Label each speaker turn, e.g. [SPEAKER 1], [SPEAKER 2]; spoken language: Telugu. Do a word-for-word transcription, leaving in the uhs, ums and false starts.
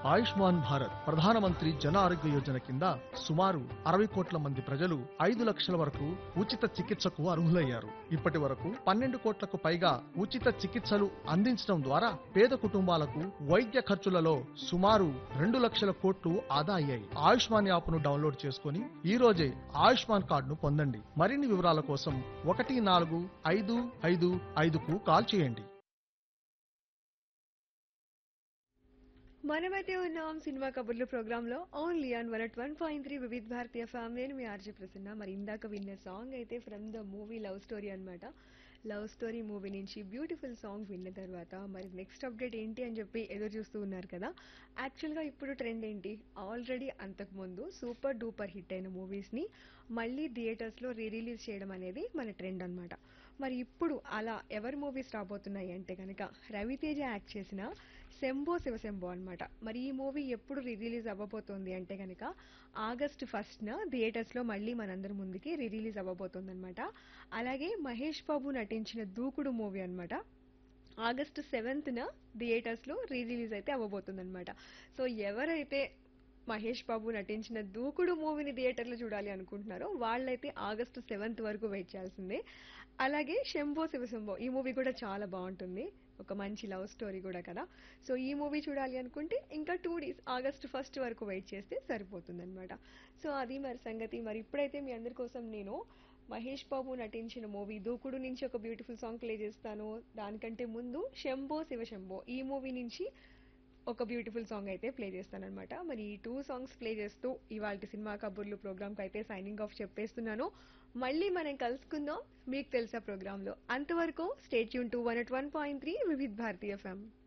[SPEAKER 1] ఆయుష్మాన్ భారత్ ప్రధానమంత్రి జన ఆరోగ్య యోజన కింద సుమారు అరవై కోట్ల మంది ప్రజలు ఐదు లక్షల వరకు ఉచిత చికిత్సకు అర్హులయ్యారు. ఇప్పటి వరకు పన్నెండు కోట్లకు పైగా ఉచిత చికిత్సలు అందించడం ద్వారా పేద కుటుంబాలకు వైద్య ఖర్చులలో సుమారు రెండు లక్షల కోట్లు ఆదా అయ్యాయి. ఆయుష్మాన్ యాప్ ను డౌన్లోడ్ చేసుకుని ఈ రోజే ఆయుష్మాన్ కార్డును పొందండి. మరిన్ని వివరాల కోసం ఒకటి నాలుగు ఐదు ఐదు ఐదుకు కాల్ చేయండి.
[SPEAKER 2] మనమైతే ఉన్నాం సినిమా కబుర్లు ప్రోగ్రామ్ లో only on one at one point three Vividh Bharatiya family. నేను మీ ఆర్జే ప్రసన్న. మరి ఇందాక విన్న సాంగ్ అయితే from the movie love story అన్నమాట. లవ్ స్టోరీ మూవీ నుంచి బ్యూటిఫుల్ సాంగ్ విన్న తర్వాత మరి నెక్స్ట్ అప్డేట్ ఏంటి అని చెప్పి ఎదురు చూస్తూ ఉన్నారు కదా. యాక్చువల్గా ఇప్పుడు ట్రెండ్ ఏంటి, ఆల్రెడీ అంతకుముందు సూపర్ డూపర్ హిట్ అయిన మూవీస్ని మళ్ళీ థియేటర్స్లో రీ రిలీజ్ చేయడం అనేది మన ట్రెండ్ అన్నమాట. మరి ఇప్పుడు అలా ఎవరి మూవీస్ రాబోతున్నాయి అంటే కనుక రవితేజ యాక్ట్ చేసిన శంభో శివశంభో అన్నమాట. మరి ఈ మూవీ ఎప్పుడు రీ రిలీజ్ అవ్వబోతోంది అంటే కనుక ఆగస్ట్ ఫస్ట్న థియేటర్స్లో మళ్ళీ మనందరి ముందుకి రీ రిలీజ్ అవ్వబోతోంది అనమాట. అలాగే మహేష్ బాబు నటించిన దూకుడు మూవీ అన్నమాట ఆగస్టు సెవెంత్న థియేటర్స్లో రీ రిలీజ్ అయితే అవ్వబోతుంది అనమాట. సో ఎవరైతే మహేష్ బాబు నటించిన దూకుడు మూవీని థియేటర్లో చూడాలి అనుకుంటున్నారో వాళ్ళైతే ఆగస్టు సెవెంత్ వరకు వెయిట్ చేయాల్సిందే. అలాగే శంభో శివశంభో ఈ మూవీ కూడా చాలా బాగుంటుంది, ఒక మంచి లవ్ స్టోరీ కూడా కదా. సో ఈ మూవీ చూడాలి అనుకుంటే ఇంకా టూ డేస్ ఆగస్టు ఫస్ట్ వరకు వెయిట్ చేస్తే సరిపోతుంది అనమాట. సో అది మరి సంగతి. మరి ఇప్పుడైతే మీ అందరి కోసం నేను మహేష్ బాబు నటించిన మూవీ దూకుడు నుంచి ఒక బ్యూటిఫుల్ సాంగ్ ప్లే చేస్తాను. దానికంటే ముందు శంభో శివశంభో ఈ మూవీ నుంచి ఒక బ్యూటిఫుల్ సాంగ్ అయితే ప్లే చేస్తానన్నమాట. మరి ఈ టూ సాంగ్స్ ప్లే చేస్తూ ఇవాళ సినిమా కబుర్లు ప్రోగ్రామ్కి అయితే సైనింగ్ ఆఫ్ చెప్పేస్తున్నాను. మళ్ళీ మనం కలుసుకుందాం మీకు తెలుసా ప్రోగ్రాంలో. అంతవరకు stay tune to one at one point three Vividh Bharatiya FM.